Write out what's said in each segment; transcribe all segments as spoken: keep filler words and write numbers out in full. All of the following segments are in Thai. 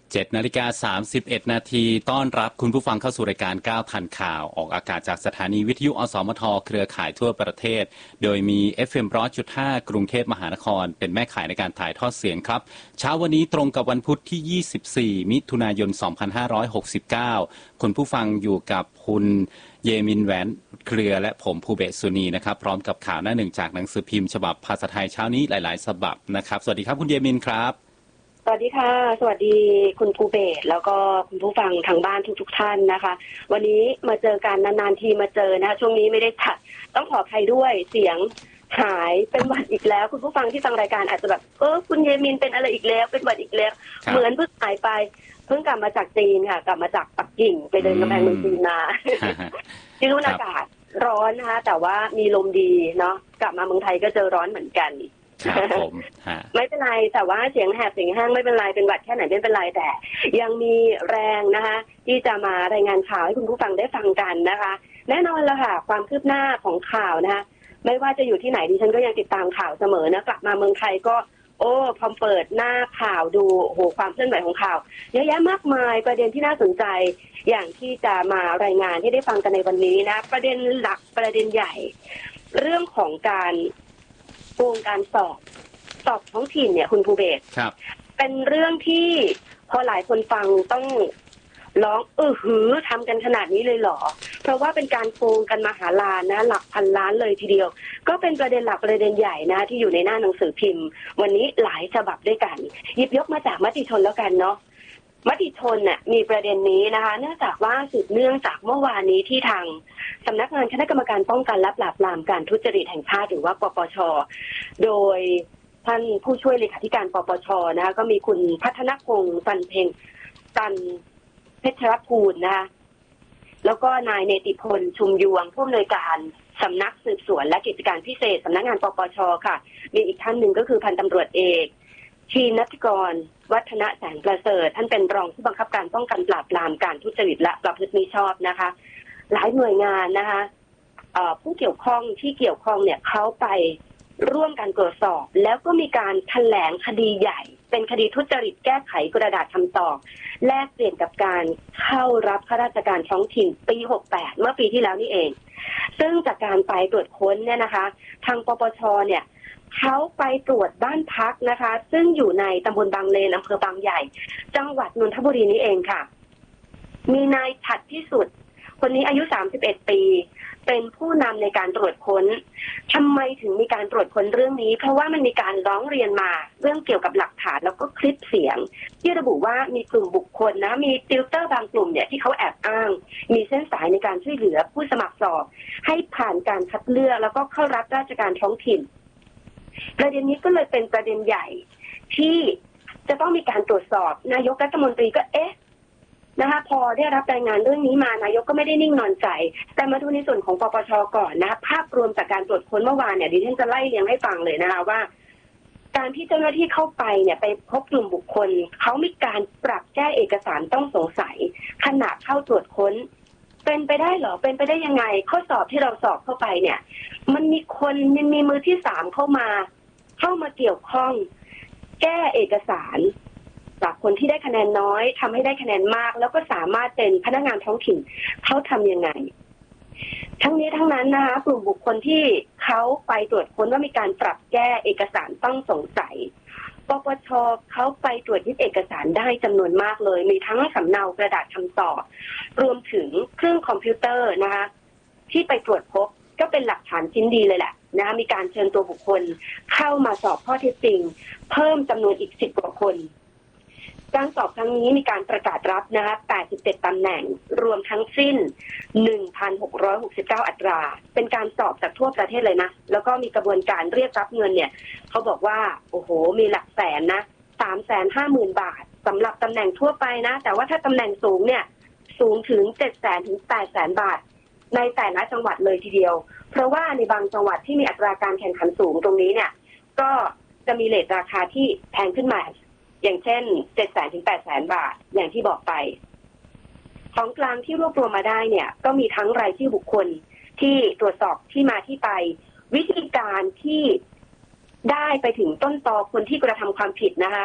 เจ็ดนาฬิกาสามสิบเอ็ดนาทีต้อนรับคุณผู้ฟังเข้าสู่รายการก้าวทันข่าวออกอากาศจากสถานีวิทยุอสมทเครือข่ายทั่วประเทศโดยมี เอฟ เอ็ม หนึ่งร้อยจุดห้า กรุงเทพมหานครเป็นแม่ข่ายในการถ่ายทอดเสียงครับเช้าวันนี้ตรงกับวันพุธที่ยี่สิบสี่มิถุนายนสองพันห้าร้อยหกสิบเก้าคุณผู้ฟังอยู่กับคุณเยมินแหวนเครือและผมภูเบศสุนีนะครับพร้อมกับข่าวหน้าหนึ่งจากหนังสือพิมพ์ฉบับภาษาไทยเช้านี้หลายๆฉบับนะครับสวัสดีครับคุณเยมินครับสวัสดีค่ะสวัสดีคุณภูเบศแล้วก็คุณผู้ฟังทางบ้านทุกๆท่านนะคะวันนี้มาเจอกันนานๆทีมาเจอนะคะช่วงนี้ไม่ได้จัดต้องขออภัยด้วยเสียงหายเป็นหวัดอีกแล้วคุณผู้ฟังที่ฟังรายการอาจจะแบบเออคุณเยมินเป็นอะไรอีกแล้วเป็นหวัดอีกแล้วเหมือนเพิ่งหายไปเพิ่งกลับมาจากจีนค่ะกลับมาจากปักกิ่งไปเดินกำแพงเมืองจีนมาที่นู่นอากาศร้อนนะคะแต่ว่ามีลมดีเนาะกลับมาเมืองไทยก็เจอร้อนเหมือนกันครับผมไม่เป็นไรแต่ว่าเสียงแหบเสียงแห้งไม่เป็นไรเป็นหวัดแค่ไหนไม่เป็นไรแต่ยังมีแรงนะคะที่จะมารายงานข่าวให้คุณผู้ฟังได้ฟังกันนะคะแน่นอนแล้วค่ะความคืบหน้าของข่าวนะคะไม่ว่าจะอยู่ที่ไหนดิฉันก็ยังติดตามข่าวเสมอนะกลับมาเมืองไทยก็โอ้พอเปิดหน้าข่าวดูโอ้โหความเคลื่อนไหวของข่าวเยอะแยะมากมายประเด็นที่น่าสนใจอย่างที่จะมารายงานให้ได้ฟังกันในวันนี้นะประเด็นหลักประเด็นใหญ่เรื่องของการโกงการสอบสอบท้องถิ่นเนี่ยคุณภูเบศครับเป็นเรื่องที่พอหลายคนฟังต้องร้องเออหือทำกันขนาดนี้เลยเหรอเพราะว่าเป็นการโกงกันมหาศาลนะหลักพันล้านเลยทีเดียวก็เป็นประเด็นหลักประเด็นใหญ่นะที่อยู่ในหน้าหนังสือพิมพ์วันนี้หลายฉบับด้วยกันหยิบยกมาจากมติชนแล้วกันเนาะมติชนน่ะมีประเด็นนี้นะคะเนื่องจากว่าสืบเนื่องจากเมื่อวานนี้ที่ทางสำนักงานคณะกรรมการป้องกันและปราบปรามการทุจริตแห่งชาติหรือว่าปปชโดยท่านผู้ช่วยเลขาธิการปปชนะคะก็มีคุณพัฒนพงษ์สันเพ็งตันเพชรภูลนะคะแล้วก็นายเนติพลชุมยวงผู้อำนวยการสำนักสืบสวนและกิจการพิเศษสำนักงานปปชค่ะมีอีกท่านหนึ่งก็คือพันตำรวจเอกชีนัทกรวัฒนะแสงประเสริฐท่านเป็นรองผู้บังคับการป้องกันปราบปรามการทุจริตและประพฤติมิชอบนะคะหลายหน่วยงานนะคะผู้เกี่ยวข้องที่เกี่ยวข้องเนี่ยเขาไปร่วมกันตรวจสอบแล้วก็มีการแถลงคดีใหญ่เป็นคดีทุจริตแก้ไขกระดาษคำตอบแลกเปลี่ยนกับการเข้ารับข้าราชการท้องถิ่นปีหกสิบแปดเมื่อปีที่แล้วนี่เองซึ่งจากการไปตรวจค้นเนี่ยนะคะทางปปชเนี่ยเขาไปตรวจบ้านพักนะคะซึ่งอยู่ในตำบลบางเลนอำเภอบางใหญ่จังหวัดนนทบุรีนี่เองค่ะมีนายฉัตรพิสุทธิ์คนนี้อายุสามสิบเอ็ดปีเป็นผู้นำในการตรวจค้นทำไมถึงมีการตรวจค้นเรื่องนี้เพราะว่ามันมีการร้องเรียนมาเรื่องเกี่ยวกับหลักฐานแล้วก็คลิปเสียงที่ระบุว่ามีกลุ่มบุคคลนะมีติวเตอร์บางกลุ่มเนี่ยที่เขาแอบอ้างมีเส้นสายในการช่วยเหลือผู้สมัครสอบให้ผ่านการคัดเลือกแล้วก็เข้ารับราชการท้องถิ่นประเด็นนี้ก็เลยเป็นประเด็นใหญ่ที่จะต้องมีการตรวจสอบนายกรัฐมนตรีก็เอ๊ะนะคะพอได้รับรายงานเรื่องนี้มานายกก็ไม่ได้นิ่งนอนใจแต่มาดูในส่วนของปปชก่อนนะภาพรวมจากการตรวจค้นเมื่อวานเนี่ยดิฉันจะไล่เรียงให้ฟังเลยนะคะว่าการที่เจ้าหน้าที่เข้าไปเนี่ยไปพบกลุ่มบุคคลเขามีการปรับแก้เอกสารต้องสงสัยขณะเข้าตรวจค้นเป็นไปได้เหรอเป็นไปได้ยังไงข้อสอบที่เราสอบเข้าไปเนี่ยมันมีคนมันมีมือที่สามเข้ามาเข้ามาเกี่ยวข้องแก้เอกสารจากคนที่ได้คะแนนน้อยทำให้ได้คะแนนมากแล้วก็สามารถเป็นพนักงานท้องถิ่นเขาทำยังไงทั้งนี้ทั้งนั้นนะคะกลุ่มบุคคลที่เขาไปตรวจค้นว่ามีการปรับแก้เอกสารต้องสงสัยปปชเขาไปตรวจยึดเอกสารได้จำนวนมากเลยมีทั้งสำเนากระดาษคำตอบรวมถึงเครื่องคอมพิวเตอร์นะคะที่ไปตรวจพบก็เป็นหลักฐานชิ้นดีเลยแหละนะมีการเชิญตัวบุคคลเข้ามาสอบข้อเท็จจริงเพิ่มจำนวนอีกสิบกว่าคนการสอบครั้งนี้มีการประกาศรับนะคะแปดสิบเจ็ดตำแหน่งรวมทั้งสิ้น หนึ่งพันหกร้อยหกสิบเก้า อัตราเป็นการสอบจากทั่วประเทศเลยนะแล้วก็มีกระบวนการเรียกรับเงินเนี่ยเขาบอกว่าโอ้โหมีหลักแสนนะ สามแสนห้าหมื่น บาทสำหรับตำแหน่งทั่วไปนะแต่ว่าถ้าตำแหน่งสูงเนี่ยสูงถึง เจ็ดแสน ถึง แปดแสน บาทในแต่ละจังหวัดเลยทีเดียวเพราะว่าในบางจังหวัดที่มีอัตราการแข่งขันสูงตรงนี้เนี่ยก็จะมีเรทราคาที่แพงขึ้นมาอย่างเช่น เจ็ดแสน ถึง แปดแสน บาทอย่างที่บอกไปของกลางที่รวบรวมมาได้เนี่ยก็มีทั้งรายชื่อบุคคลที่ตรวจสอบที่มาที่ไปวิธีการที่ได้ไปถึงต้นตอคนที่กระทำความผิดนะคะ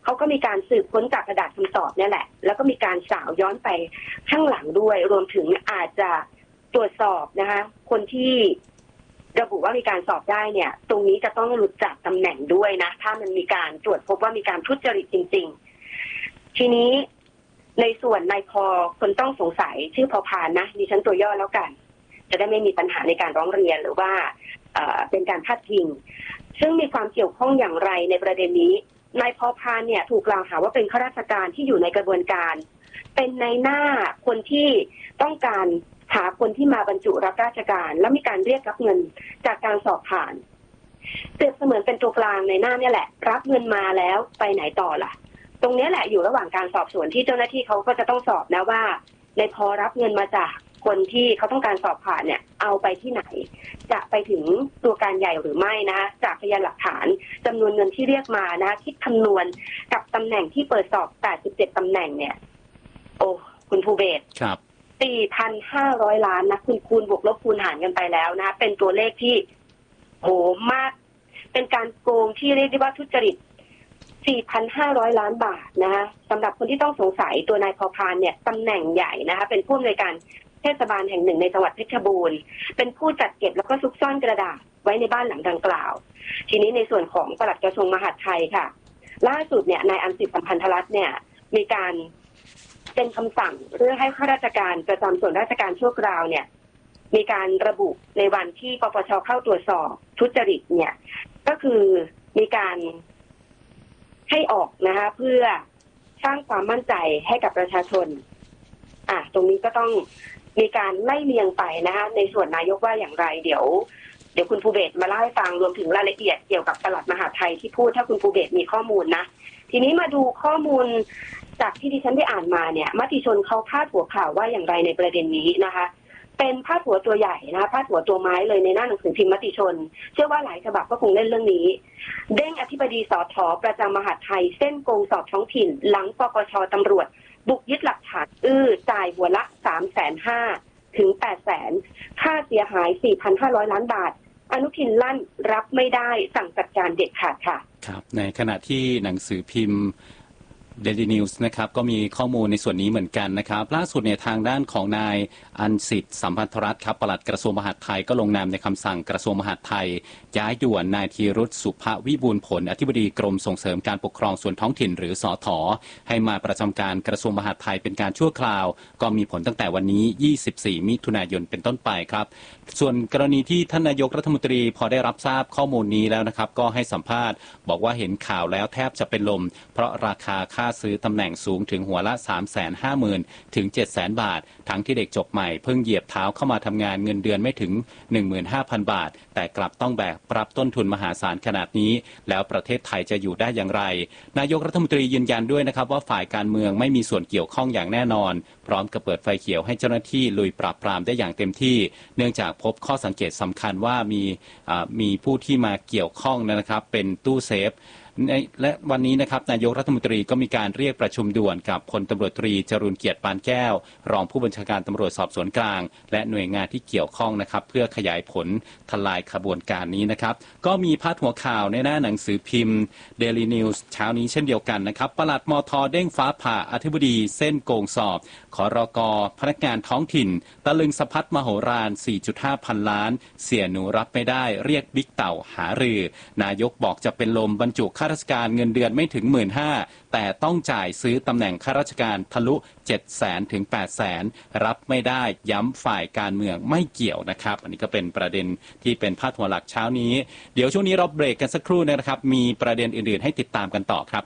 เขาก็มีการสืบค้นจากกระดาษคำตอบเนี่ยแหละแล้วก็มีการสาวย้อนไปข้างหลังด้วยรวมถึงอาจจะตรวจสอบนะคะคนที่ระบุว่ามีการสอบได้เนี่ยตรงนี้จะต้องหลุดจากตำแหน่งด้วยนะถ้ามันมีการตรวจพบว่ามีการทุจริตจริงๆทีนี้ในส่วนนายพอคนต้องสงสัยชื่อพอพานนะดิฉันตัวย่อแล้วกันจะได้ไม่มีปัญหาในการร้องเรียนหรือว่าเอ่อเป็นการพาดพิงซึ่งมีความเกี่ยวข้องอย่างไรในประเด็นนี้นายพอพานเนี่ยถูกกล่าวหาว่าเป็นข้าราชการที่อยู่ในกระบวนการเป็นในหน้าคนที่ต้องการหาคนที่มาบรรจุรับราชการแล้วมีการเรียกรับเงินจากการสอบผ่านเปรียบเสมือนเป็นตัวกลางในหน้าเนี่ยแหละรับเงินมาแล้วไปไหนต่อล่ะตรงนี้แหละอยู่ระหว่างการสอบสวนที่เจ้าหน้าที่เขาก็จะต้องสอบนะว่าในพอรับเงินมาจากคนที่เขาต้องการสอบผ่านเนี่ยเอาไปที่ไหนจะไปถึงตัวการใหญ่หรือไม่นะจากพยานหลักฐานจำนวนเงินที่เรียกมานะคิดคำนวณกับตำแหน่งที่เปิดสอบแปดสิบเจ็ดตำแหน่งเนี่ยโอ้คุณภูเบศรครับสี่พันห้าร้อย ล้านนะคุณคูณบวกลบคูณหารกันไปแล้วนะเป็นตัวเลขที่โหมากเป็นการโกงที่เรียกได้ว่าทุจริต สี่พันห้าร้อย ล้านบาทนะคะสำหรับคนที่ต้องสงสัยตัวนายพอพานเนี่ยตำแหน่งใหญ่นะคะเป็นผู้อำนวยการเทศบาลแห่งหนึ่งในจังหวัดเพชรบูรณ์เป็นผู้จัดเก็บแล้วก็ซุกซ่อนกระดาษไว้ในบ้านหลังดังกล่าวทีนี้ในส่วนของปลัดกระทรวงมหาดไทยค่ะล่าสุดเนี่ยนายอัมสิทธิ์สัมพันธรัตน์เนี่ยมีการเป็นคำสั่งเรื่องให้ข้าราชการประจำส่วนราชการชั่วคราวเนี่ยมีการระบุในวันที่ปปช.เข้าตรวจสอบทุจริตเนี่ยก็คือมีการให้ออกนะคะเพื่อสร้างความมั่นใจให้กับประชาชนอ่ะตรงนี้ก็ต้องมีการไล่เลียงไปนะคะในส่วนนายกว่าอย่างไรเดี๋ยวเดี๋ยวคุณภูเบศรมาเล่าให้ฟังรวมถึงรายละเอียดเกี่ยวกับปลัดมหาดไทยที่พูดถ้าคุณภูเบศรมีข้อมูลนะทีนี้มาดูข้อมูลจากที่ดิฉันได้อ่านมาเนี่ยมติชนเขาพาดหัวข่าวว่าอย่างไรในประเด็นนี้นะคะเป็นพาดหัวตัวใหญ่นะคะพาดหัวตัวไม้เลยในหน้าหนังสือพิมพ์มติชนเชื่อว่าหลายฉบับก็คงเล่นเรื่องนี้เด้งอธิบดีสทประจำมหาดไทยเส้นโกงสอบท้องถิ่นหลังปปช.ตำรวจบุกยึดหลักฐานอื้อจ่ายหัวละ สามแสนห้าหมื่น ถึง แปดแสน ค่าเสียหาย สี่พันห้าร้อย ล้านบาทอนุทินลั่นรับไม่ได้สั่งจัดการเด็ดขาดค่ะครับในขณะที่หนังสือพิมพ์Daily News นะครับก็มีข้อมูลในส่วนนี้เหมือนกันนะครับล่าสุดเนี่ยทางด้านของนายอัญสิทธิ์สัมพันธรัตน์ครับปลัดกระทรวงมหาดไทยก็ลงนามในคำสั่งกระทรวงมหาดไทยย้ายด่วนนายธีรุษสุภวิบูลย์ผลอธิบดีกรมส่งเสริมการปกครองส่วนท้องถิ่นหรือสท.ให้มาประจำการกระทรวงมหาดไทยเป็นการชั่วคราวก็มีผลตั้งแต่วันนี้ยี่สิบสี่มิถุนายนเป็นต้นไปครับส่วนกรณีที่ท่านนายกรัฐมนตรีพอได้รับทราบข้อมูลนี้แล้วนะครับก็ให้สัมภาษณ์บอกว่าเห็นข่าวแล้วแทบจะเป็นลมเพราะราคาค่าซื้อตำแหน่งสูงถึงหัวละ สามแสนห้าหมื่น ถึง เจ็ดแสน บาททั้งที่เด็กจบใหม่เพิ่งเหยียบเท้าเข้ามาทำงานเงินเดือนไม่ถึง หนึ่งหมื่นห้าพัน บาทแต่กลับต้องแบกรับต้นทุนมหาศาลขนาดนี้แล้วประเทศไทยจะอยู่ได้อย่างไรนายกรัฐมนตรียืนยันด้วยนะครับว่าฝ่ายการเมืองไม่มีส่วนเกี่ยวข้องอย่างแน่นอนพร้อมกับเปิดไฟเขียวให้เจ้าหน้าที่ลุยปราบปรามได้อย่างเต็มที่เนื่องจากพบข้อสังเกตสำคัญว่ามีมีผู้ที่มาเกี่ยวข้องนะครับเป็นตู้เซฟและวันนี้นะครับนายกรัฐมนตรีก็มีการเรียกประชุมด่วนกับพลตำรวจตรีจรูญเกียรติปานแก้วรองผู้บัญชาการตำรวจสอบสวนกลางและหน่วยงานที่เกี่ยวข้องนะครับเพื่อขยายผลทลายขบวนการนี้นะครับก็มีพาดหัวข่าวในหน้าหนังสือพิมพ์ Daily News เช้านี้เช่นเดียวกันนะครับปลัดมท.เด้งฟ้าผ่าอธิบดีเส้นโกงสอบขรก.พนักงานท้องถิ่นตะลึงสะพัดมโหฬาร สี่จุดห้า พันล้านเสี่ยหนูรับไม่ได้เรียกบิ๊กเต่าหารือนายกบอกจะเป็นลมบรรจุข้าราชการเงินเดือนไม่ถึง หนึ่งหมื่นห้าพัน แต่ต้องจ่ายซื้อตำแหน่งข้าราชการทะลุ เจ็ดแสน ถึง แปดแสน รับไม่ได้ย้ำฝ่ายการเมืองไม่เกี่ยวนะครับอันนี้ก็เป็นประเด็นที่เป็นพาดหัวหลักเช้านี้เดี๋ยวช่วงนี้เราเบรกกันสักครู่นะครับมีประเด็นอื่นๆให้ติดตามกันต่อครับ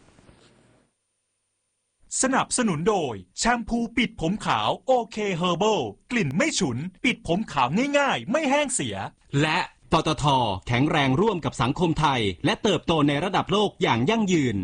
สนับสนุนโดยแชมพูปิดผมขาวโอเคเฮอร์เบิลกลิ่นไม่ฉุนปิดผมขาวง่ายๆไม่แห้งเสียและปตท.แข็งแรงร่วมกับสังคมไทยและเติบโตในระดับโลกอย่างยั่งยืน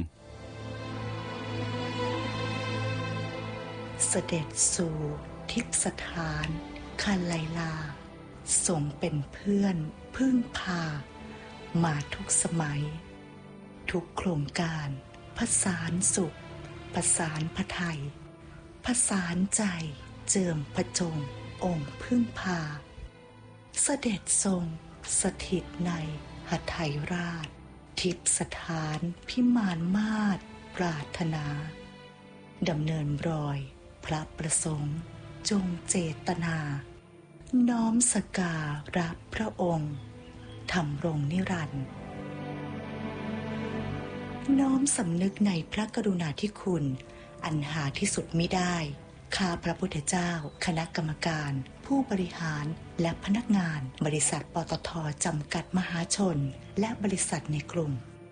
เสด็จสู่ทิพสถานคาไลลาทรงเป็นเพื่อนพึ่งพามาทุกสมัยทุกโครงการผสานสุขผสานพระไทยผสานใจเจิมพระจงองค์พึ่งพาเสด็จทรงสถิตในหทัยราชทิพสถานพิมานมาศปรารถนาดำเนินรอยพระประสงค์จงเจตนา น้อมสการะพระองค์ทำรงนิรันดร์น้อมสำนึกในพระกรุณาธิคุณอันหาที่สุดมิได้ข้าพระพุทธเจ้าคณะกรรมการผู้บริหารและพนักงานบริษัทปตท.จำกัดมหาชนและบริษัทในกลุ่ม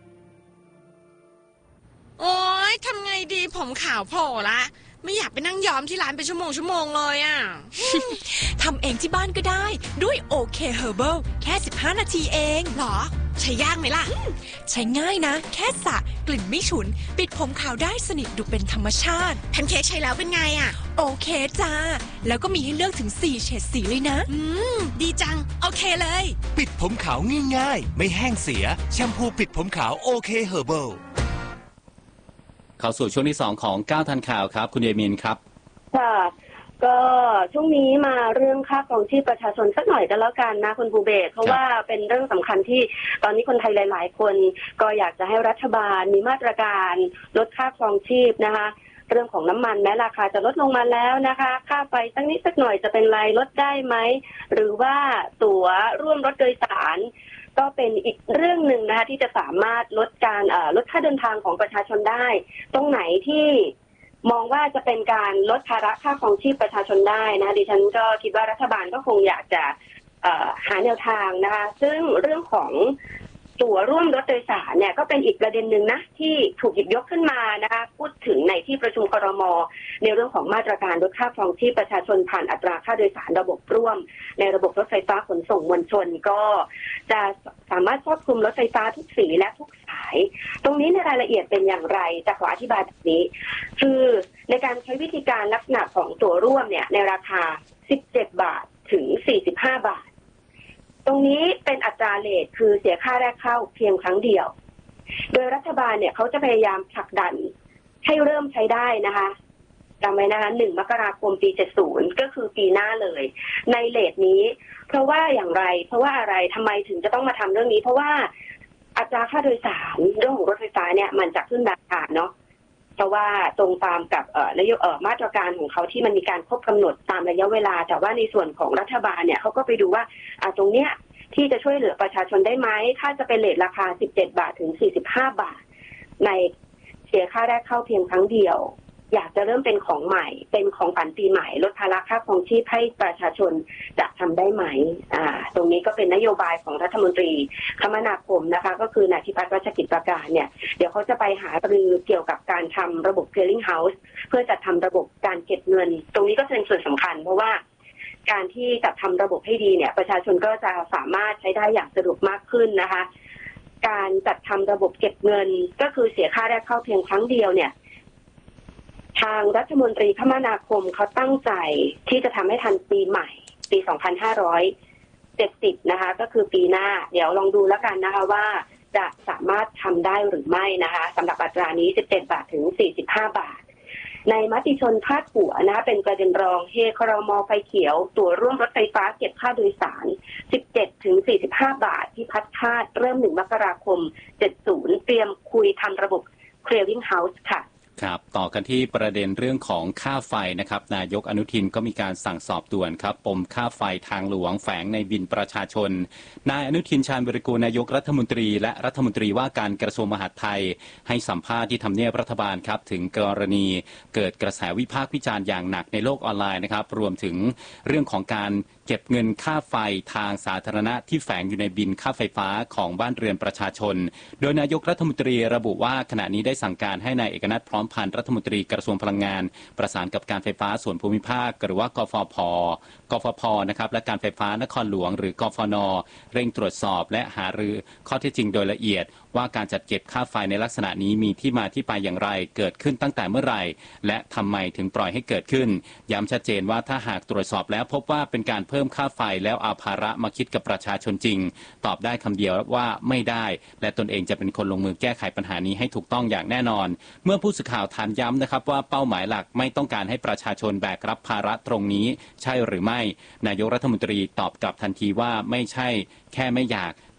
โอ๊ยทำไงดีผมขาวโผล่ละไม่อยากไปนั่งย้อมที่ร้านเป็นชั่วโมงชั่วโมงเลยอ่ะทำเองที่บ้านก็ได้ด้วย โอ เค Herbal แค่สิบห้านาทีเองหรอใช้ยากไหมล่ะใช้ง่ายนะแค่สระกลิ่นไม่ฉุนปิดผมขาวได้สนิทดูเป็นธรรมชาติแพนเค้กใช้แล้วเป็นไงอ่ะโอเคจ้าแล้วก็มีให้เลือกถึงสี่เฉดสีเลยนะอืมดีจังโอเคเลยปิดผมขาวง่ายๆไม่แห้งเสียแชมพูปิดผมขาวโอเค Herbal เข้าสู่ช่วงที่สองของก้าวทันข่าวครับคุณเยมินครับค่ะก็ช่วงนี้มาเรื่องค่าครองชีพประชาชนสักหน่อยกันแล้วกันนะคุณภูเบศเพราะว่าเป็นเรื่องสำคัญที่ตอนนี้คนไทยหลายๆคนก็อยากจะให้รัฐบาลมีมาตรการลดค่าครองชีพนะคะเรื่องของน้ำมันแม้ราคาจะลดลงมาแล้วนะคะค่าไฟสักนิดสักหน่อยจะเป็นไรลดได้ไหมหรือว่าตั๋วร่วมรถโดยสารก็เป็นอีกเรื่องหนึ่งนะคะที่จะสามารถลดการลดค่าเดินทางของประชาชนได้ตรงไหนที่มองว่าจะเป็นการลดภาระค่าครองชีพประชาชนได้นะดิฉันก็คิดว่ารัฐบาลก็คงอยากจะหาแนวทางนะคะซึ่งเรื่องของตั๋วร่วมรถโดยสารเนี่ยก็เป็นอีกประเด็นหนึ่งนะที่ถูกหยิบยกขึ้นมานะคะพูดถึงในที่ประชุมครม.ในเรื่องของมาตรการลดค่าครองชีพประชาชนผ่านอัตราค่าโดยสารระบบร่วมในระบบรถไฟฟ้าขนส่งมวลชนก็จะสามารถครอบคลุมรถไฟฟ้าทุกสีและทุกสายตรงนี้ในรายละเอียดเป็นอย่างไรจะขออธิบายแบบนี้คือในการใช้วิธีการลักษณะของตั๋วร่วมเนี่ยในราคาสิบเจ็ดบาทถึงสี่สิบห้าบาทตรงนี้เป็นอัตราเรทคือเสียค่าแรกเข้าเพียงครั้งเดียวโดยรัฐบาลเนี่ยเขาจะพยายามผลักดันให้เริ่มใช้ได้นะคะจำไว้นะคะหนึ่งมกราคมปีเจ็ดสิบก็คือปีหน้าเลยในเรทนี้เพราะว่าอย่างไรเพราะว่าอะไรทำไมถึงจะต้องมาทำเรื่องนี้เพราะว่าอัตราค่าโดยสารเรื่องของรถไฟฟ้าเนี่ยมันจะขึ้นราคาเนาะเพราะว่าตรงตามกับเอ่อนโยบายมาตรการของเขาที่มันมีการควบกำหนดตามระยะเวลาแต่ว่าในส่วนของรัฐบาลเนี่ยเขาก็ไปดูว่าอ่าตรงเนี้ยที่จะช่วยเหลือประชาชนได้ไหมถ้าจะเป็นเรทราคาสิบเจ็ดบาทถึงสี่สิบห้าบาทในเสียค่าแรกเข้าเพียงครั้งเดียวอยากจะเริ่มเป็นของใหม่เป็นของขวัญปีใหม่ลดภาระค่าครองชีพให้ประชาชนจะทำได้ไหมอ่าตรงนี้ก็เป็นนโยบายของรัฐมนตรีคมนาคมนะคะก็คือนายพิพัฒน์รัชกิจประการเนี่ยเดี๋ยวเขาจะไปหารือเกี่ยวกับการทำระบบ clearing house เพื่อจัดทำระบบการเก็บเงินตรงนี้ก็เป็นส่วนสำคัญเพราะว่าการที่จัดทำระบบให้ดีเนี่ยประชาชนก็จะสามารถใช้ได้อย่างสะดวกมากขึ้นนะคะการจัดทำระบบเก็บเงินก็คือเสียค่าแรกเข้าเพียงครั้งเดียวเนี่ยทางรัฐมนตรีคมนาคมเขาตั้งใจที่จะทำให้ทันปีใหม่ปีสองพันห้าร้อยเจ็ดสิบนะคะก็คือปีหน้าเดี๋ยวลองดูแล้วกันนะคะว่าจะสามารถทำได้หรือไม่นะคะสำหรับอัตรานี้สิบเจ็ดบาทถึงสี่สิบห้าบาทในมติชนพาดหัวนะคะเป็นประเด็นรองเฮครม.ไฟเขียวตั๋วร่วมรถไฟฟ้าเก็บค่าโดยสารสิบเจ็ดถึงสี่สิบห้าบาทที่พัดคาดเริ่มหนึ่งมกราคมเจ็ดสิบเตรียมคุยทำระบบ clearing house ค่ะครับต่อกันที่ประเด็นเรื่องของค่าไฟนะครับนายกอนุทินก็มีการสั่งสอบด่วนครับปมค่าไฟทางหลวงแฝงในบินประชาชนนายอนุทินชาญวิรากูลนายกรัฐมนตรีและรัฐมนตรีว่าการกระทรวงมหาดไทยให้สัมภาษณ์ที่ทำเนียบรัฐบาลครับถึงกรณีเกิดกระแสวิพากษ์วิจารณ์อย่างหนักในโลกออนไลน์นะครับรวมถึงเรื่องของการเก็บเงินค่าไฟทางสาธารณะที่แฝงอยู่ในบินค่าไฟฟ้าของบ้านเรือนประชาชนโดยนายกรัฐมนตรีระบุว่าขณะนี้ได้สั่งการให้นายเอกนัทพร้อมพันธ์รัฐมนตรีกระทรวงพลังงานประสานกับการไฟฟ้าส่วนภูมิภาคหรือว่ากฟผกฟผนะครับและการไฟฟ้านครหลวงหรือกฟนเร่งตรวจสอบและหารือข้อเท็จจริงโดยละเอียดว่าการจัดเก็บค่าไฟในลักษณะนี้มีที่มาที่ไปอย่างไรเกิดขึ้นตั้งแต่เมื่อไหร่และทำไมถึงปล่อยให้เกิดขึ้นย้ำชัดเจนว่าถ้าหากตรวจสอบแล้วพบว่าเป็นการเพิ่มค่าไฟแล้วเอาภาระมาคิดกับประชาชนจริงตอบได้คำเดียวว่าไม่ได้และตนเองจะเป็นคนลงมือแก้ไขปัญหานี้ให้ถูกต้องอย่างแน่นอนเมื่อผู้สื่อข่าวถามย้ำนะครับว่าเป้าหมายหลักไม่ต้องการให้ประชาชนแบกรับภาระตรงนี้ใช่หรือไม่นายกรัฐมนตรีตอบกลับทันทีว่าไม่ใช่แค่ไม่อยาก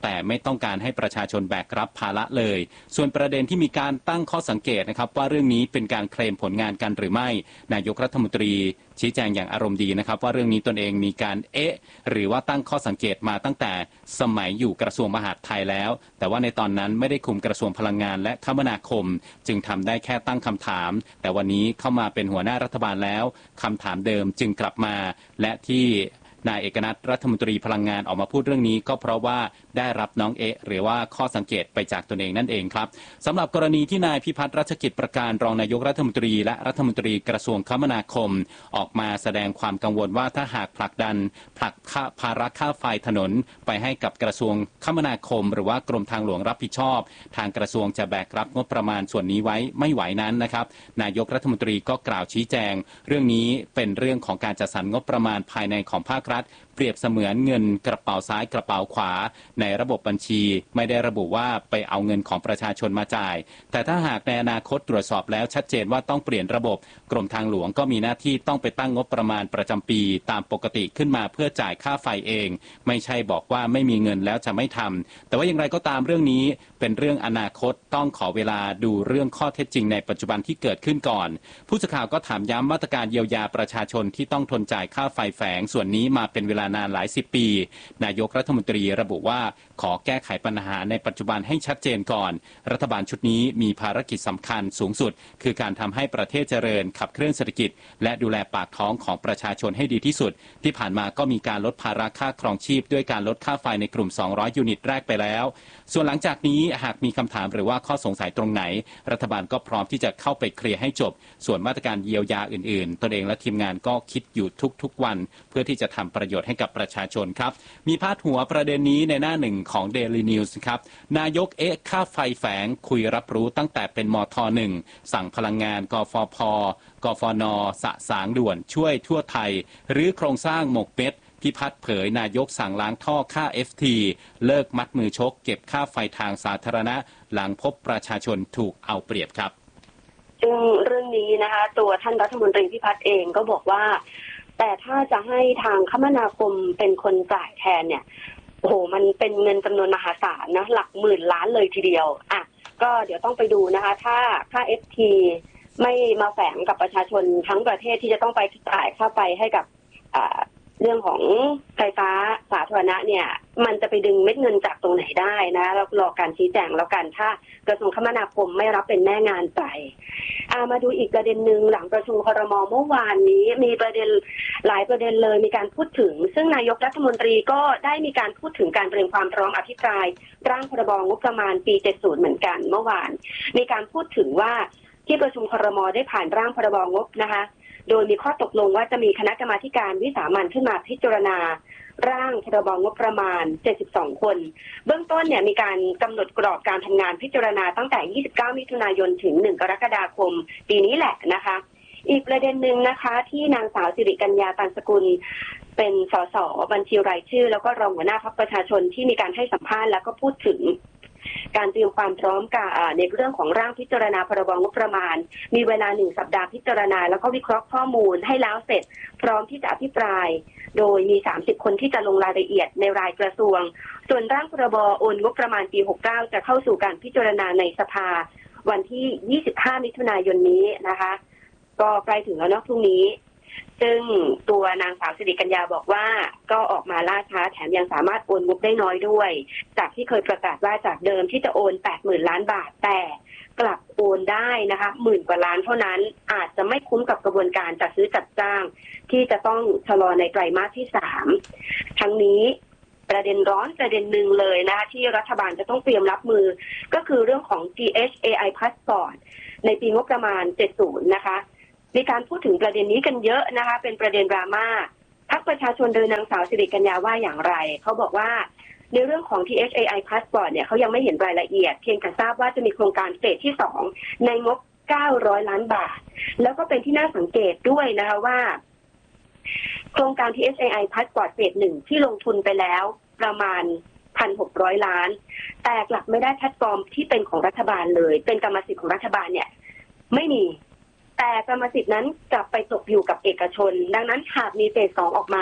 แต่ไม่ต้องการให้ประชาชนแบกรับภาระเลยส่วนประเด็นที่มีการตั้งข้อสังเกตนะครับว่าเรื่องนี้เป็นการเคลมผลงานกันหรือไม่นายกรัฐมนตรีชี้แจงอย่างอารมณ์ดีนะครับว่าเรื่องนี้ตนเองมีการเอ๊ะหรือว่าตั้งข้อสังเกตมาตั้งแต่สมัยอยู่กระทรวงมหาดไทยแล้วแต่ว่าในตอนนั้นไม่ได้คุมกระทรวงพลังงานและคมนาคมจึงทำได้แค่ตั้งคำถามแต่วันนี้เข้ามาเป็นหัวหน้ารัฐบาลแล้วคำถามเดิมจึงกลับมาและที่นายเอกนัทรัฐมนตรีพลังงานออกมาพูดเรื่องนี้ก็เพราะว่าได้รับน้องเอะหรือว่าข้อสังเกตไปจากตนเองนั่นเองครับสำหรับกรณีที่นายพิพัฒน์รัชกิจประการรองนายกรัฐมนตรีและรัฐมนตรีกระทรวงคมนาคมออกมาแสดงความกังวลว่าถ้าหากผลักดันผลักภาระค่าไฟถนนไปให้กับกระทรวงคมนาคมหรือว่ากรมทางหลวงรับผิดชอบทางกระทรวงจะแบกรับงบประมาณส่วนนี้ไว้ไม่ไหวนั้นนะครับนายกรัฐมนตรีก็กล่าวชี้แจงเรื่องนี้เป็นเรื่องของการจัดสรรงบประมาณภายในของภาครัฐเปรียบเสมือนเงินกระเป๋าซ้ายกระเป๋าขวาในระบบบัญชีไม่ได้ระบุว่าไปเอาเงินของประชาชนมาจ่ายแต่ถ้าหากในอนาคตตรวจสอบแล้วชัดเจนว่าต้องเปลี่ยนระบบกรมทางหลวงก็มีหน้าที่ต้องไปตั้งงบประมาณประจำปีตามปกติขึ้นมาเพื่อจ่ายค่าไฟเองไม่ใช่บอกว่าไม่มีเงินแล้วจะไม่ทำแต่ว่าอย่างไรก็ตามเรื่องนี้เป็นเรื่องอนาคตต้องขอเวลาดูเรื่องข้อเท็จจริงในปัจจุบันที่เกิดขึ้นก่อนผู้สื่อข่าวก็ถามย้ำมาตรการเยียวยาประชาชนที่ต้องทนจ่ายค่าไฟแฝงส่วนนี้มาเป็นเวลานานหลายสิบปีนายกรัฐมนตรีระบุว่าขอแก้ไขปัญหาในปัจจุบันให้ชัดเจนก่อนรัฐบาลชุดนี้มีภารกิจสำคัญสูงสุดคือการทำให้ประเทศเจริญขับเคลื่อนเศรษฐกิจและดูแลปากท้องของประชาชนให้ดีที่สุดที่ผ่านมาก็มีการลดภาระค่าครองชีพด้วยการลดค่าไฟในกลุ่มสองร้อยยูนิตแรกไปแล้วส่วนหลังจากนี้หากมีคำถามหรือว่าข้อสงสัยตรงไหนรัฐบาลก็พร้อมที่จะเข้าไปเคลียร์ให้จบส่วนมาตรการเยียวยาอื่นๆตนเองและทีมงานก็คิดอยู่ทุกๆวันเพื่อที่จะทำประโยชน์ให้กับประชาชนครับมีพาดหัวประเด็นนี้ในหน้าหนึ่งของ Daily News ครับนายกเอ๊ะค่าไฟแฝงคุยรับรู้ตั้งแต่เป็นมทหนึ่งสั่งพลังงานกฟผกฟนสะสางด่วนช่วยทั่วไทยหรือโครงสร้างหมกเม็ดพิพัฒน์เผยนายกสั่งล้างท่อค่า เอฟ ที เลิกมัดมือชกเก็บค่าไฟทางสาธารณะหลังพบประชาชนถูกเอาเปรียบครับซึ่งเรื่องนี้นะคะตัวท่านรัฐมนตรีพิพัฒน์เองก็บอกว่าแต่ถ้าจะให้ทางคมนาคมเป็นคนจ่ายแทนเนี่ยโอ้โหมันเป็นเงินจำนวนมหาศาลนะหลักหมื่นล้านเลยทีเดียวอ่ะก็เดี๋ยวต้องไปดูนะคะถ้าค่า เอฟ ที ไม่มาแฝงกับประชาชนทั้งประเทศที่จะต้องไปจ่ายค่าไฟให้กับอ่าเรื่องของไฟฟ้าสาธารณะเนี่ยมันจะไปดึงเม็ดเงินจากตรงไหนได้นะเรารอการชี้แจงแล้วกันถ้ากระทรวงคมนาคมไม่รับเป็นแม่งานไปอ่ามาดูอีกประเด็นหนึ่งหลังประชุมครม.เมื่อวานนี้มีประเด็นหลายประเด็นเลยมีการพูดถึงซึ่งนายกรัฐมนตรีก็ได้มีการพูดถึงการเตรียมความพร้อมอภิปรายร่างพรบงบประมาณปีเจ็ดสิบเหมือนกันเมื่อวานมีการพูดถึงว่าที่ประชุมครม.ได้ผ่านร่างพรบงบนะคะโดยมีข้อตกลงว่าจะมีคณะกรรมาธิการวิสามัญขึ้นมาพิจารณาร่างพรบงบประมาณเจ็ดสิบสองคนเบื้องต้นเนี่ยมีการกำหนดกรอบการทำงานพิจารณาตั้งแต่ยี่สิบเก้ามิถุนายนถึงหนึ่งกรกฎาคมปีนี้แหละนะคะอีกประเด็นหนึ่งนะคะที่นางสาวสิริกัญญาตันสกุลเป็นสสบัญชีรายชื่อแล้วก็รองหัวหน้าพรรคประชาชนที่มีการให้สัมภาษณ์แล้วก็พูดถึงการเตรียมความพร้อมกับในเรื่องของร่างพิจารณาพรบงบประมาณมีเวลาหนึ่งสัปดาห์พิจารณาแล้วก็วิเคราะห์ข้อมูลให้แล้วเสร็จพร้อมที่จะอภิปรายโดยมีสามสิบคนที่จะลงรายละเอียดในรายกระทรวงส่วนร่างพรบโอนงบประมาณปีหกสิบเก้าจะเข้าสู่การพิจารณาในสภาวันที่ยี่สิบห้ามิถุนายนนี้นะคะก็ใกล้ถึงแล้วเนาะพรุ่งนี้ซึ่งตัวนางสาวสิริกัญญาบอกว่าก็ออกมาล่าช้าแถมยังสามารถโอนงบได้น้อยด้วยจากที่เคยประกาศว่าจากเดิมที่จะโอน แปดหมื่น ล้านบาทแต่กลับโอนได้นะคะหมื่นกว่าล้านเท่านั้นอาจจะไม่คุ้มกับกระบวนการจัดซื้อจัดจ้างที่จะต้องชะลอในไตรมาสที่สามทั้งนี้ประเด็นร้อนประเด็นหนึ่งเลยนะคะที่รัฐบาลจะต้องเตรียมรับมือก็คือเรื่องของ ที เอช เอ ไอ Passport ในปีงบประมาณเจ็ดสิบนะคะมีการพูดถึงประเด็นนี้กันเยอะนะคะเป็นประเด็นดราม่าพรรคประชาชนโดยนางสาวสิริกัญญาว่าอย่างไรเขาบอกว่าในเรื่องของ ที เอช เอ ไอ Passport เนี่ยเขายังไม่เห็นรายละเอียดเพียงแต่ทราบว่าจะมีโครงการเฟสที่สองในงบเก้าร้อยล้านบาทแล้วก็เป็นที่น่าสังเกตด้วยนะคะว่าโครงการ ที เอช เอ ไอ Passport เฟสหนึ่งที่ลงทุนไปแล้วประมาณ หนึ่งพันหกร้อย ล้านแต่กลับไม่ได้แพลตฟอร์มที่เป็นของรัฐบาลเลยเป็นกรรมสิทธิ์ของรัฐบาลเนี่ยไม่มีแต่กรรมสิทธิ์นั้นกลับไปตกอยู่กับเอกชนดังนั้นหากมีเฟสสองออกมา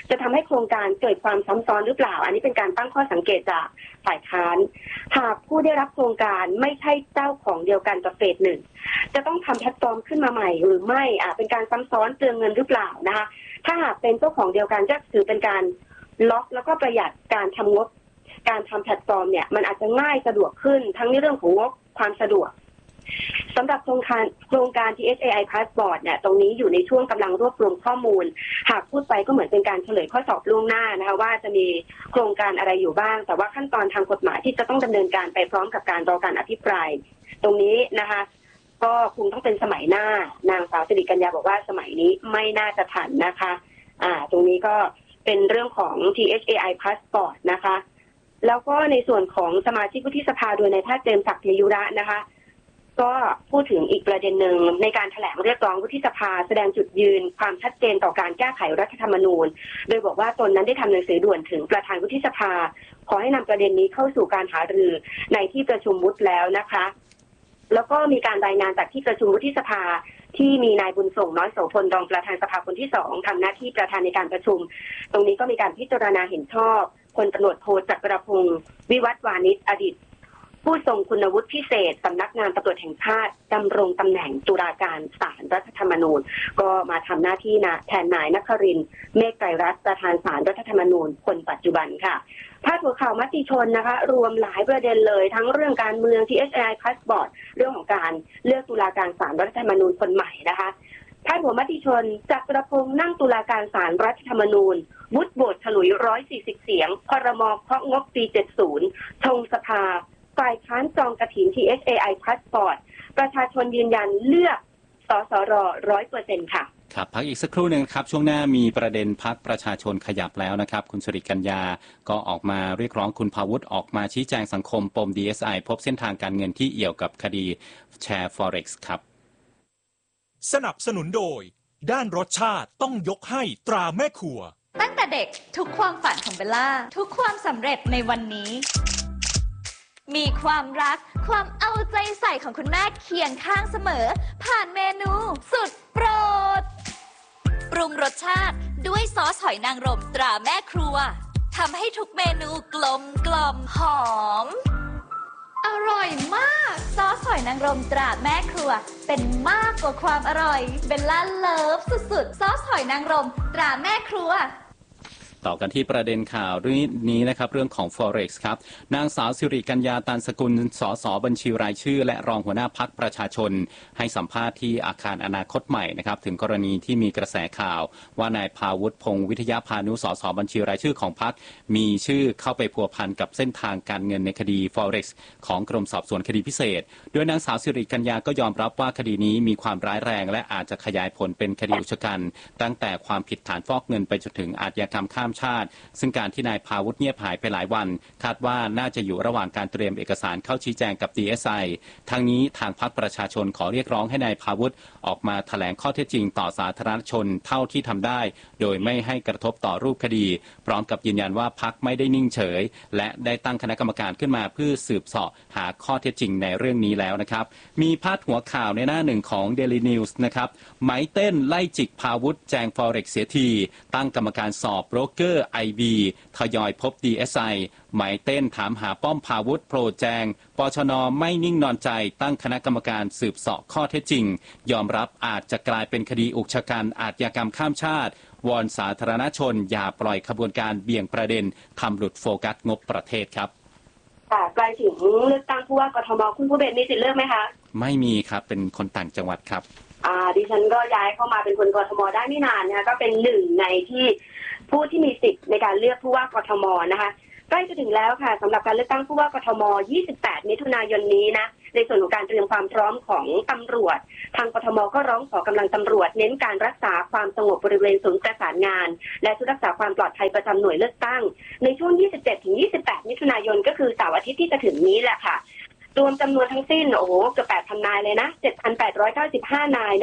จะทำให้โครงการเกิดความซ้ำซ้อนหรือเปล่าอันนี้เป็นการตั้งข้อสังเกตจากฝ่ายค้านหากผู้ได้รับโครงการไม่ใช่เจ้าของเดียวกันกับเฟสหนึ่งจะต้องทำแพลตฟอร์มขึ้นมาใหม่หรือไม่อ่ะเป็นการซ้ำซ้อนเปลืองเงินหรือเปล่านะคะถ้าหากเป็นเจ้าของเดียวกันจะถือเป็นการล็อกแล้วก็ประหยัดการทำงบการทำแพลตฟอร์มเนี่ยมันอาจจะง่ายสะดวกขึ้นทั้งในเรื่องของงบความสะดวกสำหรับโครงการโครงการ ที เอส เอ ไอ Passport เนี่ยตรงนี้อยู่ในช่วงกำลังรวบรวมข้อมูลหากพูดไปก็เหมือนเป็นการเฉลยข้อสอบล่วงหน้านะคะว่าจะมีโครงการอะไรอยู่บ้างแต่ว่าขั้นตอนทางกฎหมายที่จะต้องดำเนินการไปพร้อมกับการรอการอภิปรายตรงนี้นะคะก็คงต้องเป็นสมัยหน้านางสาวสิริกัญญาบอกว่าสมัยนี้ไม่น่าจะทันนะคะอ่าตรงนี้ก็เป็นเรื่องของ ที เอส เอ ไอ Passport นะคะแล้วก็ในส่วนของสมาชิกวุฒิสภาโดยนายแพทย์เจมส์ศักดิ์เทยุระนะคะก็พูดถึงอีกประเด็นหนึ่งในการแถลงเรียกร้องวุฒิสภาแสดงจุดยืนความชัดเจนต่อการแก้ไขรัฐธรรมนูญโดยบอกว่าตนนั้นได้ทำหนังสือด่วนถึงประธานวุฒิสภาขอให้นำประเด็นนี้เข้าสู่การหารือในที่ประชุมวุฒิแล้วนะคะแล้วก็มีการรายงานจากที่ประชุมวุฒิสภาที่มีนายบุญส่งน้อยโสพลรองประธานสภาคนที่สองทำหน้าที่ประธานในการประชุมตรงนี้ก็มีการพิจารณาเห็นชอบพลตำรวจโทจักรพงศ์วิวัฒน์วานิชอดีตผู้ทรงคุณวุฒิพิเศษสำนักงานตำรวจแห่งชาติดำรงตำแหน่งตุลาการศาลรัฐธรรมนูญก็มาทำหน้าที่นะแทนนายนครินทร์เมฆไตรรัตน์ประธานศาลรัฐธรรมนูญคนปัจจุบันค่ะพาดหัวข่าวมติชนนะคะรวมหลายประเด็นเลยทั้งเรื่องการเมือง ที เอส เอ ไอ Passport เรื่องของการเลือกตุลาการศาลรัฐธรรมนูญคนใหม่นะคะพาดหัวมติชนจักรพงษ์นั่งตุลาการศาลรัฐธรรมนูญวุฒิโหวตฉลุยหนึ่งร้อยสี่สิบเสียงครม.เคาะงบปีเจ็ดสิบชงสภาฝ่ายค้านจองกฐิน ที เอส เอ ไอ Passport ประชาชนยืนยันเลือกสสร ร้อยเปอร์เซ็นต์ ค่ะครับพักอีกสักครู่หนึ่งครับช่วงหน้ามีประเด็นพรรคประชาชนขยับแล้วนะครับคุณสิริกัญญาก็ออกมาเรียกร้องคุณภาวุฒิออกมาชี้แจงสังคมปม ดี เอส ไอ พบเส้นทางการเงินที่เอี่ยวกับคดีแชร์ Forex ครับสนับสนุนโดยด้านรสชาติต้องยกให้ตราแม่ครัวตั้งแต่เด็กทุกความฝันของเบลล่าทุกความสำเร็จในวันนี้มีความรักความเอาใจใส่ของคุณแม่เคียงข้างเสมอผ่านเมนูสุดโปรดปรุงรสชาติด้วยซอสหอยนางรมตราแม่ครัวทำให้ทุกเมนูกลมกล่อมหอมอร่อยมากซอสหอยนางรมตราแม่ครัวเป็นมากกว่าความอร่อยเบลล่าเลิฟสุดๆซอสหอยนางรมตราแม่ครัวต่อกันที่ประเด็นข่าวเรื่องนี้นะครับเรื่องของ Forex ครับนางสาวสิริกัญญาตันสกุลสสบัญชีรายชื่อและรองหัวหน้าพรรคประชาชนให้สัมภาษณ์ที่อาคารอนาคตใหม่นะครับถึงกรณีที่มีกระแสข่าวว่านายภาวุฒิพงศ์วิทยาพานุสสบัญชีรายชื่อของพรรคมีชื่อเข้าไปพัวพันกับเส้นทางการเงินในคดี Forex ของกรมสอบสวนคดีพิเศษโดยนางสาวสิริกัญญาก็ยอมรับว่าคดีนี้มีความร้ายแรงและอาจจะขยายผลเป็นคดีอุกชะกันตั้งแต่ความผิดฐานฟอกเงินไปจนถึงอาชญากรรมข้ามชาติซึ่งการที่นายภาวุฒิเงียบหายไปหลายวันคาดว่าน่าจะอยู่ระหว่างการเตรียมเอกสารเข้าชี้แจงกับ ดี เอส ไอ ทางนี้ทางพรรคประชาชนขอเรียกร้องให้นายภาวุฒิออกมาแถลงข้อเท็จจริงต่อสาธารณชนเท่าที่ทำได้โดยไม่ให้กระทบต่อรูปคดีพร้อมกับยืนยันว่าพรรคไม่ได้นิ่งเฉยและได้ตั้งคณะกรรมการขึ้นมาเพื่อสืบเสาะหาข้อเท็จจริงในเรื่องนี้แล้วนะครับมีพาดหัวข่าวในหน้าหนึ่งของ Daily News นะครับไหมเต้นไล่จิกภาวุฒิแจง Forex เสียทีตั้งกรรมการสอบโบรกเกอร์ ไอ บี ทยอยพบ ดี เอส ไอ หมายเต้นถามหาป้อมภาวุฒิโปรแจงปชน.ไม่นิ่งนอนใจตั้งคณะกรรมการสืบเสาะข้อเท็จจริงยอมรับอาจจะกลายเป็นคดีอุกชะกันอาชญากรรมข้ามชาติวอนสาธารณชนอย่าปล่อยขบวนการเบี่ยงประเด็นทำหลุดโฟกัสงบประเทศครับค่ะใกล้ถึงเลือกตั้งผู้ว่ากทมคุณผู้เบนมีสิทธิ์เลือกไหมคะไม่มีครับเป็นคนต่างจังหวัดครับอ่าดิฉันก็ย้ายเข้ามาเป็นคนกทมได้ไม่นานนะคะก็เป็นหนึ่งในที่ผู้ที่มีสิทธิ์ในการเลือกผู้ว่ากทมนะคะใกล้จะถึงแล้วค่ะสำหรับการเลือกตั้งผู้ว่ากทมยี่สิบแปดมิถุนายนนี้นะในส่วนของการเตรียมความพร้อมของตำรวจทางกทมก็ร้องขอกำลังตำรวจเน้นการรักษาความสงบบริเวณศูนย์ประสานงานและชุดรักษาความปลอดภัยประจำหน่วยเลือกตั้งในช่วง ยี่สิบเจ็ดถึงยี่สิบแปด มิถุนายนก็คือเสาร์อาทิตย์ที่จะถึงนี้แหละค่ะรวมจำนวนทั้งสิ้นโอ้โหเกือบ แปดพัน นายเลยนะ เจ็ดพันแปดร้อยเก้าสิบห้า นายนะคะ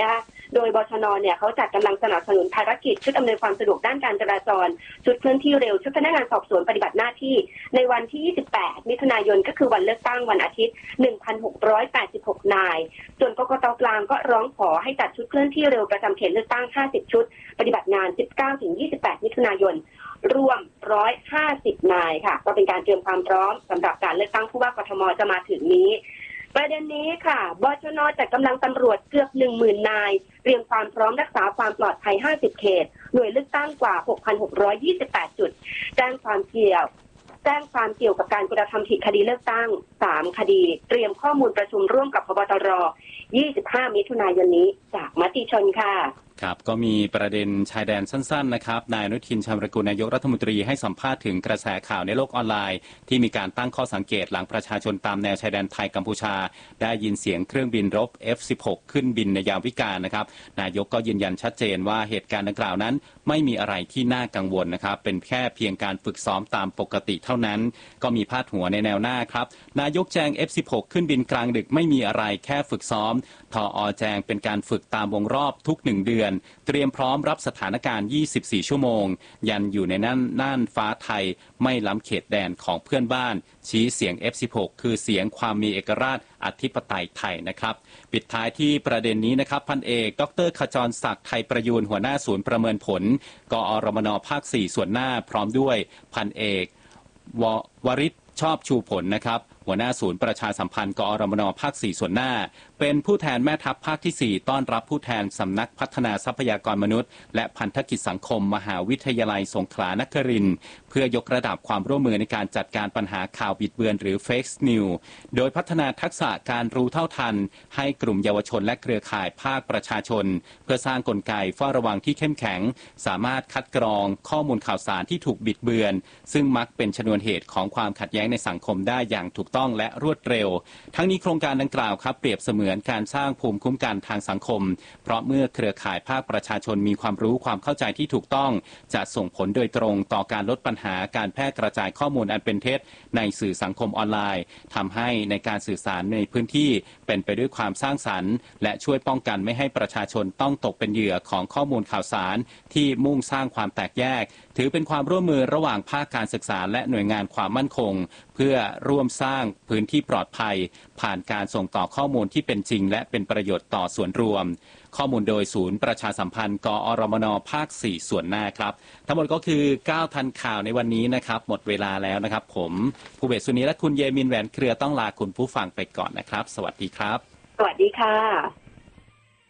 โดยบชน.เนี่ยเขาจัดกำลังสนับสนุนภารกิจชุดอำนวยความสะดวกด้านการจราจรชุดเคลื่อนที่เร็วชุดพนักงานสอบสวนปฏิบัติหน้าที่ในวันที่ยี่สิบแปดมิถุนายนก็คือวันเลือกตั้งวันอาทิตย์ หนึ่งพันหกร้อยแปดสิบหก นายส่วนกกต.กลางก็ร้องขอให้จัดชุดเคลื่อนที่เร็วประจำเขตเลือกตั้งห้าสิบชุดปฏิบัติงาน สิบเก้าถึงยี่สิบแปด มิถุนายนรวมหนึ่งร้อยห้าสิบนายค่ะก็เป็นการเตรียมความพร้อมสำหรับการเลือกตั้งผู้ว่ากทมจะมาถึงนี้ประเด็นนี้ค่ะบชน.จัดกำลังตำรวจเกือบ หนึ่งหมื่น นายเตรียมความพร้อมรักษาความปลอดภัยห้าสิบเขตหน่วยเลือกตั้งกว่า หกพันหกร้อยยี่สิบแปด จุดแจ้งความเกี่ยวแจ้งความเกี่ยวกับการกระทำผิดคดีเลือกตั้งสามคดีเตรียมข้อมูลประชุมร่วมกับพบตรยี่สิบห้า มิถุนายนนี้จากมติชนค่ะครับก็มีประเด็นชายแดนสั้นๆนะครับนายอนุทินชาญวิรากูลนายกรัฐมนตรีให้สัมภาษณ์ถึงกระแสข่าวในโลกออนไลน์ที่มีการตั้งข้อสังเกตหลังประชาชนตามแนวชายแดนไทยกัมพูชาได้ยินเสียงเครื่องบินรบ เอฟ สิบหก ขึ้นบินในยามวิกาลนะครับนายกก็ยืนยันชัดเจนว่าเหตุการณ์ดังกล่าวนั้นไม่มีอะไรที่น่ากังวลนะครับเป็นแค่เพียงการฝึกซ้อมตามปกติเท่านั้นก็มีพาดหัวในแนวหน้าครับนายกแจง เอฟ สิบหก ขึ้นบินกลางดึกไม่มีอะไรแค่ฝึกซ้อมทอ.แจงเป็นการฝึกตามวงรอบทุกหนึ่งเดือนเตรียมพร้อมรับสถานการณ์ยี่สิบสี่ชั่วโมงยันอยู่ในน่านน่านฟ้าไทยไม่ล้ำเขตแดนของเพื่อนบ้านชี้เสียง เอฟ สิบหก คือเสียงความมีเอกราชอธิปไตยไทยนะครับปิดท้ายที่ประเด็นนี้นะครับพันเอกดร.ขจรศักดิ์ไทยประยูนหัวหน้าศูนย์ประเมินผลกอรมน.ภาคสี่ส่วนหน้าพร้อมด้วยพันเอกววริศชอบชูผลนะครับหัวหน้าศูนย์ประชาสัมพันธ์กอรมน.ภาคสี่ส่วนหน้าเป็นผู้แทนแม่ทัพภาคที่สี่ต้อนรับผู้แทนสำนักพัฒนาทรัพยากรมนุษย์และพันธกิจสังคมมหาวิทยาลัยสงขลานครินทร์เพื่อยกระดับความร่วมมือในการจัดการปัญหาข่าวบิดเบือนหรือ Fake News โดยพัฒนาทักษะการรู้เท่าทันให้กลุ่มเยาวชนและเครือข่ายภาคประชาชนเพื่อสร้างกลไกเฝ้าระวังที่เข้มแข็งสามารถคัดกรองข้อมูลข่าวสารที่ถูกบิดเบือนซึ่งมักเป็นชนวนเหตุของความขัดแย้งในสังคมได้อย่างถูกต้องและรวดเร็วทั้งนี้โครงการดังกล่าวครับเปรียบเสมือนการสร้างภูมิคุ้มกันทางสังคมเพราะเมื่อเครือข่ายภาคประชาชนมีความรู้ความเข้าใจที่ถูกต้องจะส่งผลโดยตรงต่อการลดปัญหาการแพร่กระจายข้อมูลอันเป็นเท็จในสื่อสังคมออนไลน์ทำให้ในการสื่อสารในพื้นที่เป็นไปด้วยความสร้างสรรค์และช่วยป้องกันไม่ให้ประชาชนต้องตกเป็นเหยื่อของข้อมูลข่าวสารที่มุ่งสร้างความแตกแยกถือเป็นความร่วมมือระหว่างภาคการศึกษาและหน่วยงานความมั่นคงเพื่อร่วมสร้างพื้นที่ปลอดภัยผ่านการส่งต่อข้อมูลที่เป็นจริงและเป็นประโยชน์ต่อส่วนรวมข้อมูลโดยศูนย์ประชาสัมพันธ์กอรมน.ภาคสี่ส่วนหน้าครับทั้งหมดก็คือเก้าทันข่าวในวันนี้นะครับหมดเวลาแล้วนะครับผมภูเบศสุนีและคุณเยมินแหวนเครือต้องลาคุณผู้ฟังไปก่อนนะครับสวัสดีครับสวัสดีค่ะ